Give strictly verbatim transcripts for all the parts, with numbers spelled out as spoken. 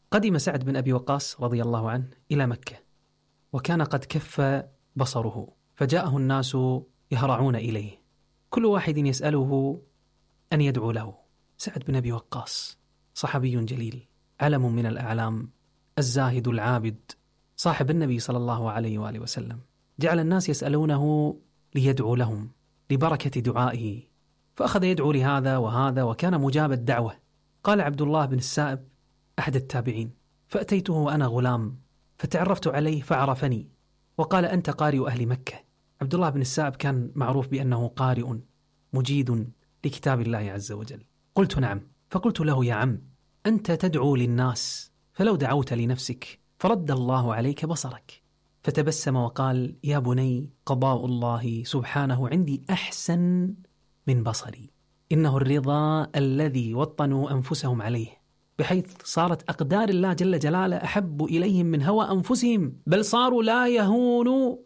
قدم سعد بن أبي وقاص رضي الله عنه إلى مكة، وكان قد كف بصره، فجاءه الناس يهرعون إليه، كل واحد يسأله أن يدعو له. سعد بن أبي وقاص صحابي جليل، علم من الأعلام، الزاهد العابد، صاحب النبي صلى الله عليه وآله وسلم، جعل الناس يسألونه ليدعو لهم لبركة دعائه، فأخذ يدعو لهذا وهذا، وكان مجاب الدعوة. قال عبد الله بن السائب أحد التابعين: فأتيته وأنا غلام فتعرفت عليه فعرفني وقال: أنت قارئ أهل مكة. عبد الله بن السائب كان معروف بأنه قارئ مجيد لكتاب الله عز وجل. قلت: نعم. فقلت له: يا عم، أنت تدعو للناس، فلو دعوت لنفسك فرد الله عليك بصرك. فتبسم وقال: يا بني، قضاء الله سبحانه عندي أحسن من بصري، إنه الرضا الذي وطنوا أنفسهم عليه، بحيث صارت أقدار الله جل جلاله أحب إليهم من هوى أنفسهم، بل صاروا لا يهون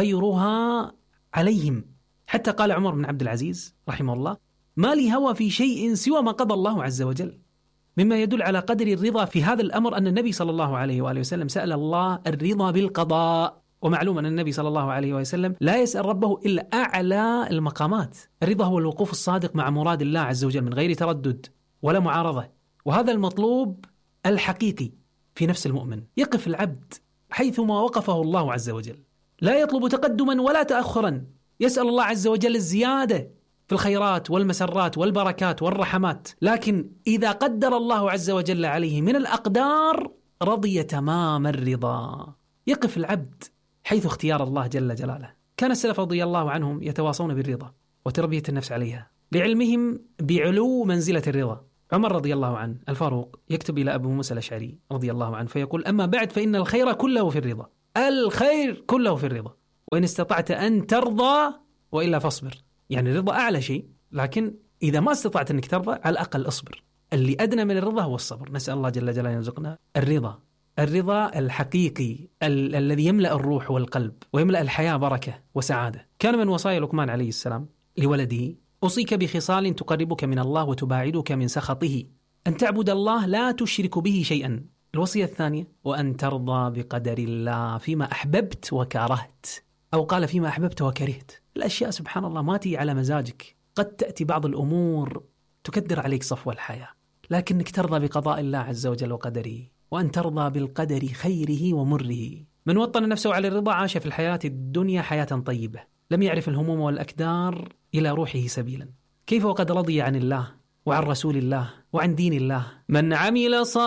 غيرها عليهم. حتى قال عمر بن عبد العزيز رحمه الله: ما لي هوى في شيء سوى ما قضى الله عز وجل. مما يدل على قدر الرضا في هذا الأمر أن النبي صلى الله عليه وآله وسلم سأل الله الرضا بالقضاء، ومعلوم أن النبي صلى الله عليه وآله وسلم لا يسأل ربه إلا أعلى المقامات. الرضا هو الوقوف الصادق مع مراد الله عز وجل من غير تردد ولا معارضة، وهذا المطلوب الحقيقي في نفس المؤمن. يقف العبد حيثما وقفه الله عز وجل، لا يطلب تقدما ولا تأخرا، يسأل الله عز وجل الزيادة في الخيرات والمسرات والبركات والرحمات، لكن إذا قدر الله عز وجل عليه من الأقدار رضي تمام الرضا. يقف العبد حيث اختيار الله جل جلاله. كان السلف رضي الله عنهم يتواصون بالرضا وتربية النفس عليها لعلمهم بعلو منزلة الرضا. عمر رضي الله عنه الفاروق يكتب إلى أبو موسى الأشعري رضي الله عنه فيقول: أما بعد فإن الخير كله في الرضا، الخير كله في الرضا، وإن استطعت أن ترضى وإلا فاصبر. يعني الرضا أعلى شيء، لكن إذا ما استطعت أنك ترضى على الأقل أصبر. اللي أدنى من الرضا هو الصبر. نسأل الله جل جلاله يرزقنا الرضا، الرضا الحقيقي ال- الذي يملأ الروح والقلب ويملأ الحياة بركة وسعادة. كان من وصايا لقمان عليه السلام لولده: أوصيك بخصال تقربك من الله وتباعدك من سخطه، أن تعبد الله لا تشرك به شيئا. الوصية الثانية: وأن ترضى بقدر الله فيما أحببت وكرهت، أو قال فيما أحببت وكرهت. الأشياء سبحان الله ما تيجي على مزاجك، قد تأتي بعض الأمور تكدر عليك صفو الحياة، لكنك ترضى بقضاء الله عز وجل وقدره، وأن ترضى بالقدر خيره ومره. من وطن نفسه على الرضا عاش في الحياة الدنيا حياة طيبة، لم يعرف الهموم والأكدار إلى روحه سبيلا. كيف وقد رضي عن الله وعن رسول الله وعن دين الله؟ من عمل صالحا